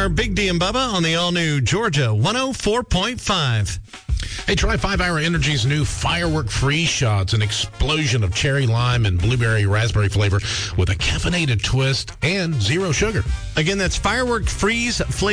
are Big D and Bubba on the all-new Georgia 104.5. Hey, try 5-Hour Energy's new Firework Freeze Shots, an explosion of cherry, lime, and blueberry raspberry flavor with a caffeinated twist and zero sugar. Again, that's Firework Freeze flavor.